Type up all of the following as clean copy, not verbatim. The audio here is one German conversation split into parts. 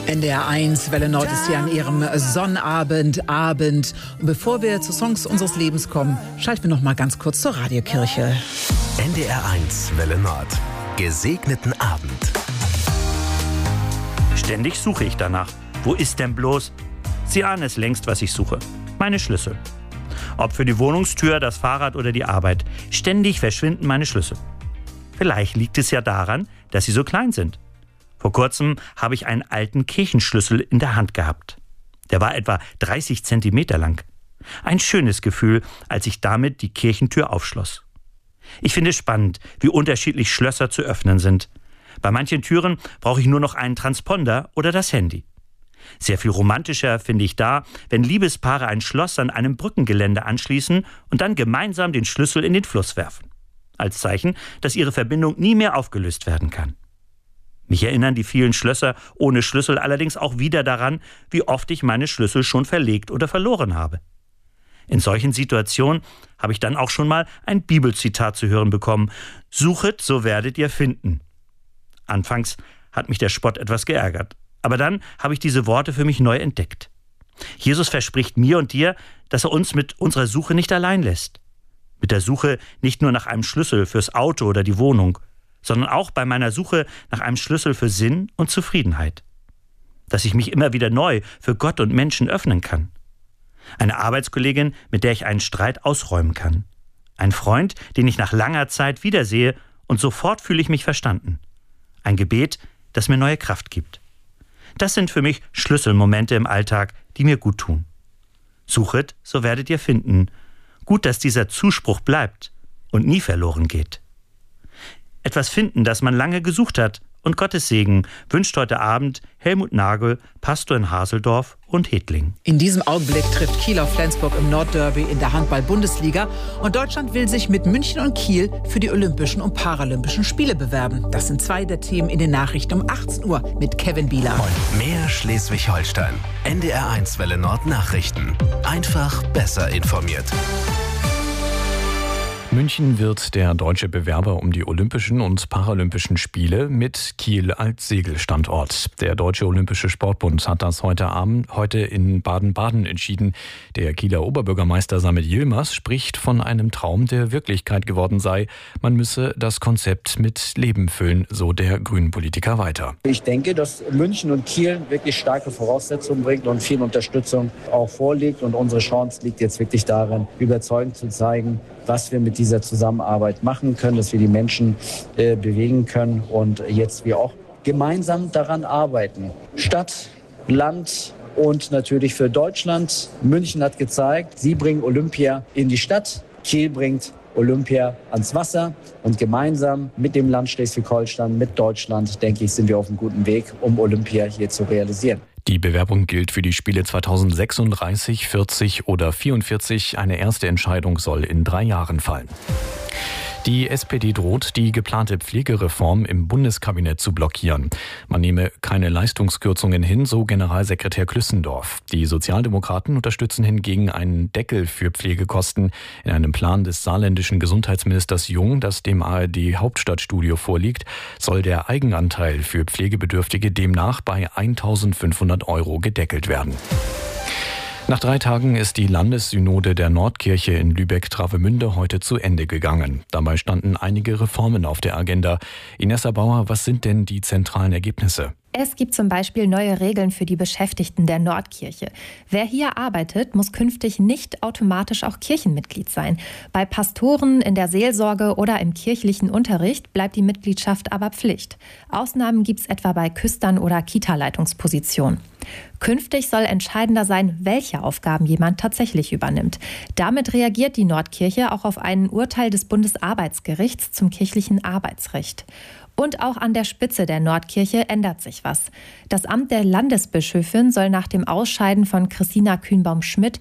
NDR1 Welle Nord ist hier an ihrem Sonnabend. Und bevor wir zu Songs unseres Lebens kommen, schalten wir noch mal ganz kurz zur Radiokirche. NDR1 Welle Nord. Gesegneten Abend. Ständig suche ich danach. Wo ist denn bloß? Sie ahnen es längst, was ich suche. Meine Schlüssel. Ob für die Wohnungstür, das Fahrrad oder die Arbeit. Ständig verschwinden meine Schlüssel. Vielleicht liegt es ja daran, dass sie so klein sind. Vor kurzem habe ich einen alten Kirchenschlüssel in der Hand gehabt. Der war etwa 30 Zentimeter lang. Ein schönes Gefühl, als ich damit die Kirchentür aufschloss. Ich finde es spannend, wie unterschiedlich Schlösser zu öffnen sind. Bei manchen Türen brauche ich nur noch einen Transponder oder das Handy. Sehr viel romantischer finde ich da, wenn Liebespaare ein Schloss an einem Brückengeländer anschließen und dann gemeinsam den Schlüssel in den Fluss werfen. Als Zeichen, dass ihre Verbindung nie mehr aufgelöst werden kann. Mich erinnern die vielen Schlösser ohne Schlüssel allerdings auch wieder daran, wie oft ich meine Schlüssel schon verlegt oder verloren habe. In solchen Situationen habe ich dann auch schon mal ein Bibelzitat zu hören bekommen. Suchet, so werdet ihr finden. Anfangs hat mich der Spott etwas geärgert. Aber dann habe ich diese Worte für mich neu entdeckt. Jesus verspricht mir und dir, dass er uns mit unserer Suche nicht allein lässt. Mit der Suche nicht nur nach einem Schlüssel fürs Auto oder die Wohnung, sondern auch bei meiner Suche nach einem Schlüssel für Sinn und Zufriedenheit. Dass ich mich immer wieder neu für Gott und Menschen öffnen kann. Eine Arbeitskollegin, mit der ich einen Streit ausräumen kann. Ein Freund, den ich nach langer Zeit wiedersehe und sofort fühle ich mich verstanden. Ein Gebet, das mir neue Kraft gibt. Das sind für mich Schlüsselmomente im Alltag, die mir gut tun. Suchet, so werdet ihr finden. Gut, dass dieser Zuspruch bleibt und nie verloren geht. Etwas finden, das man lange gesucht hat und Gottes Segen wünscht heute Abend Helmut Nagel, Pastor in Haseldorf und Hedling. In diesem Augenblick trifft Kiel auf Flensburg im Nordderby in der Handball-Bundesliga und Deutschland will sich mit München und Kiel für die Olympischen und Paralympischen Spiele bewerben. Das sind zwei der Themen in den Nachrichten um 18 Uhr mit Kevin Bieler. Und mehr Schleswig-Holstein. NDR1 Welle Nord Nachrichten. Einfach besser informiert. München wird der deutsche Bewerber um die Olympischen und Paralympischen Spiele mit Kiel als Segelstandort. Der Deutsche Olympische Sportbund hat das heute in Baden-Baden entschieden. Der Kieler Oberbürgermeister Samit Yilmaz spricht von einem Traum, der Wirklichkeit geworden sei. Man müsse das Konzept mit Leben füllen, so der Grünen-Politiker weiter. Ich denke, dass München und Kiel wirklich starke Voraussetzungen bringt und viel Unterstützung auch vorliegt. Und unsere Chance liegt jetzt wirklich darin, überzeugend zu zeigen, was wir mit dieser Zusammenarbeit machen können, dass wir die Menschen bewegen können und jetzt wir auch gemeinsam daran arbeiten. Stadt, Land und natürlich für Deutschland. München hat gezeigt, sie bringen Olympia in die Stadt, Kiel bringt Olympia ans Wasser und gemeinsam mit dem Land Schleswig-Holstein, mit Deutschland, denke ich, sind wir auf einem guten Weg, um Olympia hier zu realisieren. Die Bewerbung gilt für die Spiele 2036, 40 oder 44. Eine erste Entscheidung soll in 3 Jahren fallen. Die SPD droht, die geplante Pflegereform im Bundeskabinett zu blockieren. Man nehme keine Leistungskürzungen hin, so Generalsekretär Klüssendorf. Die Sozialdemokraten unterstützen hingegen einen Deckel für Pflegekosten. In einem Plan des saarländischen Gesundheitsministers Jung, das dem ARD-Hauptstadtstudio vorliegt, soll der Eigenanteil für Pflegebedürftige demnach bei 1.500 € gedeckelt werden. Nach 3 Tagen ist die Landessynode der Nordkirche in Lübeck-Travemünde heute zu Ende gegangen. Dabei standen einige Reformen auf der Agenda. Inessa Bauer, was sind denn die zentralen Ergebnisse? Es gibt zum Beispiel neue Regeln für die Beschäftigten der Nordkirche. Wer hier arbeitet, muss künftig nicht automatisch auch Kirchenmitglied sein. Bei Pastoren, in der Seelsorge oder im kirchlichen Unterricht bleibt die Mitgliedschaft aber Pflicht. Ausnahmen gibt es etwa bei Küstern oder Kita-Leitungspositionen. Künftig soll entscheidender sein, welche Aufgaben jemand tatsächlich übernimmt. Damit reagiert die Nordkirche auch auf ein Urteil des Bundesarbeitsgerichts zum kirchlichen Arbeitsrecht. Und auch an der Spitze der Nordkirche ändert sich was. Das Amt der Landesbischöfin soll nach dem Ausscheiden von Christina Kühnbaum-Schmidt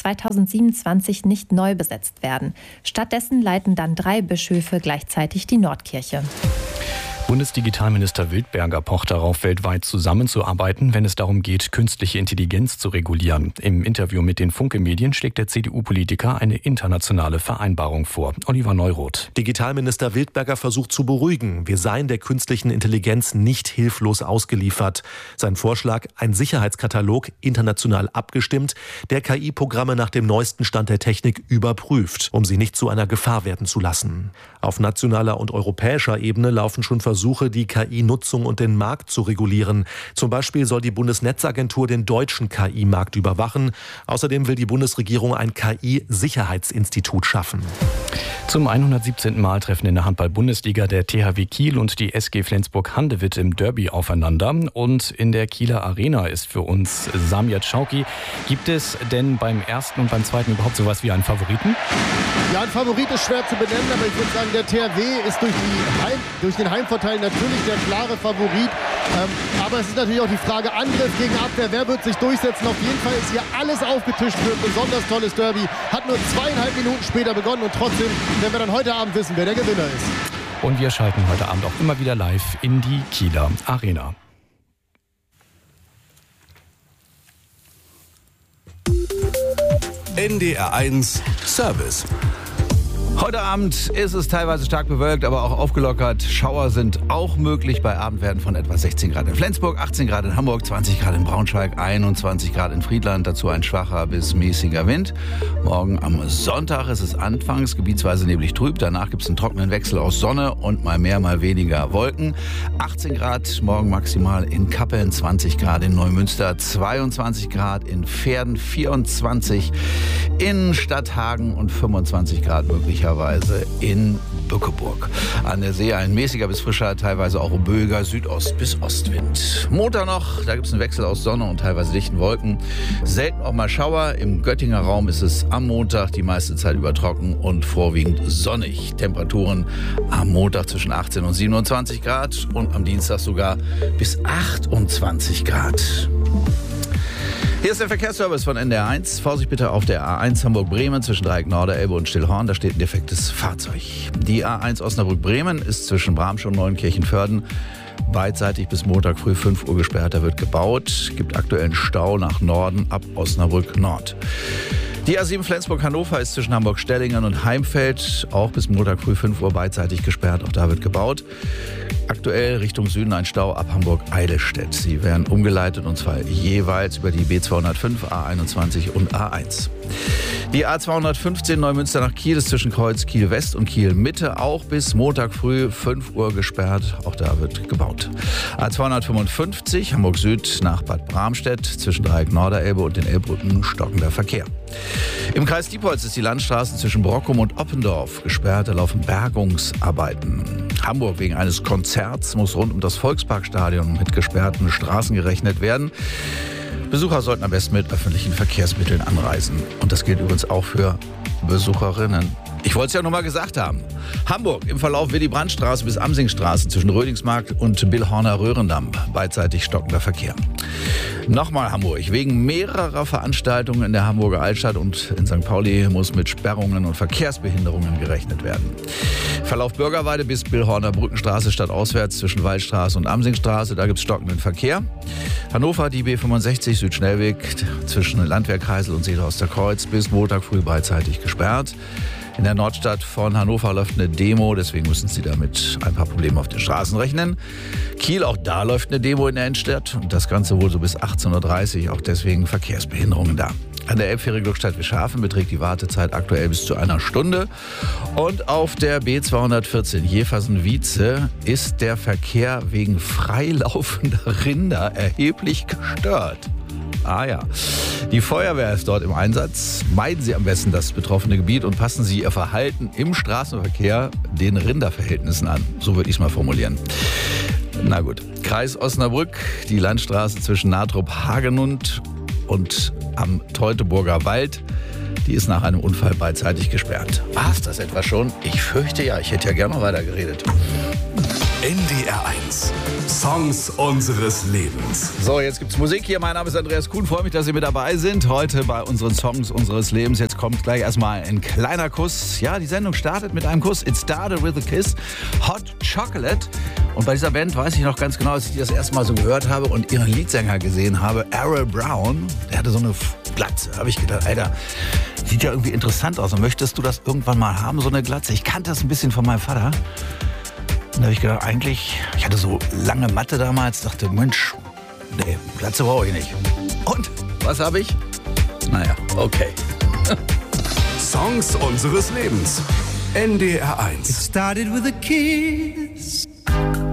2027 nicht neu besetzt werden. Stattdessen leiten dann 3 Bischöfe gleichzeitig die Nordkirche. Bundesdigitalminister Wildberger pocht darauf, weltweit zusammenzuarbeiten, wenn es darum geht, künstliche Intelligenz zu regulieren. Im Interview mit den Funke-Medien schlägt der CDU-Politiker eine internationale Vereinbarung vor. Oliver Neuroth. Digitalminister Wildberger versucht zu beruhigen. Wir seien der künstlichen Intelligenz nicht hilflos ausgeliefert. Sein Vorschlag, ein Sicherheitskatalog, international abgestimmt, der KI-Programme nach dem neuesten Stand der Technik überprüft, um sie nicht zu einer Gefahr werden zu lassen. Auf nationaler und europäischer Ebene laufen schon Versuche, die KI-Nutzung und den Markt zu regulieren. Zum Beispiel soll die Bundesnetzagentur den deutschen KI-Markt überwachen. Außerdem will die Bundesregierung ein KI-Sicherheitsinstitut schaffen. Zum 117. Mal treffen in der Handball-Bundesliga der THW Kiel und die SG Flensburg-Handewitt im Derby aufeinander. Und in der Kieler Arena ist für uns Samjad Schauki. Gibt es denn beim ersten und beim zweiten überhaupt sowas wie einen Favoriten? Ja, ein Favorit ist schwer zu benennen, aber ich würde sagen, der THW ist durch den Heimvorteil natürlich der klare Favorit. Aber es ist natürlich auch die Frage Angriff gegen Abwehr. Wer wird sich durchsetzen? Auf jeden Fall ist hier alles aufgetischt für ein besonders tolles Derby. Hat nur 2,5 Minuten später begonnen und trotzdem werden wir dann heute Abend wissen, wer der Gewinner ist. Und wir schalten heute Abend auch immer wieder live in die Kieler Arena. NDR1 Service. Heute Abend ist es teilweise stark bewölkt, aber auch aufgelockert. Schauer sind auch möglich. Bei Abendwerten von etwa 16 Grad in Flensburg, 18 Grad in Hamburg, 20 Grad in Braunschweig, 21 Grad in Friedland. Dazu ein schwacher bis mäßiger Wind. Morgen am Sonntag ist es anfangs gebietsweise neblig trüb. Danach gibt es einen trockenen Wechsel aus Sonne und mal mehr, mal weniger Wolken. 18 Grad morgen maximal in Kappeln, 20 Grad in Neumünster, 22 Grad in Verden, 24 in Stadthagen und 25 Grad möglicherweise in Bückeburg. An der See ein mäßiger bis frischer, teilweise auch böiger Südost- bis Ostwind. Montag noch, da gibt es einen Wechsel aus Sonne und teilweise dichten Wolken. Selten auch mal Schauer. Im Göttinger Raum ist es am Montag die meiste Zeit über trocken und vorwiegend sonnig. Temperaturen am Montag zwischen 18 und 27 Grad und am Dienstag sogar bis 28 Grad. Hier ist der Verkehrsservice von NDR1. Vorsicht bitte auf der A1 Hamburg-Bremen zwischen Dreieck Norderelbe und Stillhorn. Da steht ein defektes Fahrzeug. Die A1 Osnabrück-Bremen ist zwischen Bramsch und Neunkirchen-Vörden beidseitig bis Montag früh 5 Uhr gesperrt. Da wird gebaut. Gibt aktuellen Stau nach Norden ab Osnabrück Nord. Die A7 Flensburg-Hannover ist zwischen Hamburg-Stellingen und Heimfeld auch bis Montag früh 5 Uhr beidseitig gesperrt. Auch da wird gebaut. Aktuell Richtung Süden ein Stau ab Hamburg-Eidelstedt. Sie werden umgeleitet und zwar jeweils über die B205, A21 und A1. Die A215 Neumünster nach Kiel ist zwischen Kreuz Kiel West und Kiel Mitte auch bis Montag früh 5 Uhr gesperrt. Auch da wird gebaut. A255 Hamburg Süd nach Bad Bramstedt zwischen Dreieck Norderelbe und den Elbbrücken stockender Verkehr. Im Kreis Diepholz ist die Landstraße zwischen Brockum und Oppendorf gesperrt. Da laufen Bergungsarbeiten. Hamburg wegen eines Konzerts muss rund um das Volksparkstadion mit gesperrten Straßen gerechnet werden. Besucher sollten am besten mit öffentlichen Verkehrsmitteln anreisen. Und das gilt übrigens auch für Besucherinnen. Ich wollte es ja noch mal gesagt haben. Hamburg im Verlauf Willy-Brandt-Straße bis Amsingstraße zwischen Rödingsmarkt und Billhorner-Röhrendamm. Beidseitig stockender Verkehr. Nochmal Hamburg. Wegen mehrerer Veranstaltungen in der Hamburger Altstadt und in St. Pauli muss mit Sperrungen und Verkehrsbehinderungen gerechnet werden. Verlauf Bürgerweide bis Billhorner Brückenstraße stadtauswärts zwischen Waldstraße und Amsingstraße. Da gibt es stockenden Verkehr. Hannover, die B65 Südschnellweg zwischen Landwehrkreisel und Seelhorster-Kreuz bis Montag früh beidseitig gesperrt. In der Nordstadt von Hannover läuft eine Demo, deswegen müssen Sie damit ein paar Probleme auf den Straßen rechnen. Kiel, auch da läuft eine Demo in der Innenstadt und das Ganze wohl so bis 18.30 Uhr, auch deswegen Verkehrsbehinderungen da. An der Elbfähre Glückstadt-Wischhafen beträgt die Wartezeit aktuell bis zu einer Stunde. Und auf der B214 Jeversen-Wietze ist der Verkehr wegen freilaufender Rinder erheblich gestört. Ah ja. Die Feuerwehr ist dort im Einsatz. Meiden Sie am besten das betroffene Gebiet und passen Sie Ihr Verhalten im Straßenverkehr den Rinderverhältnissen an. So würde ich es mal formulieren. Na gut. Kreis Osnabrück, die Landstraße zwischen Natrop-Hagenund und am Teutoburger Wald. Die ist nach einem Unfall beidseitig gesperrt. War es das etwa schon? Ich fürchte ja, ich hätte ja gerne noch weiter geredet. NDR1. Songs unseres Lebens. So, jetzt gibt's Musik hier. Mein Name ist Andreas Kuhn. Freue mich, dass Sie mit dabei sind. Heute bei unseren Songs unseres Lebens. Jetzt kommt gleich erstmal ein kleiner Kuss. Ja, die Sendung startet mit einem Kuss. It started with a kiss. Hot Chocolate. Und bei dieser Band weiß ich noch ganz genau, als ich die das erste Mal so gehört habe und ihren Leadsänger gesehen habe, Errol Brown. Der hatte so eine Glatze. Da habe ich gedacht, Alter, sieht ja irgendwie interessant aus. Und möchtest du das irgendwann mal haben, so eine Glatze? Ich kannte das ein bisschen von meinem Vater. Und da habe ich gedacht, eigentlich, ich hatte so lange Matte damals, dachte, Mensch, nee, Glatze brauche ich nicht. Und, was habe ich? Naja, okay. Songs unseres Lebens. NDR1. It started with a kiss.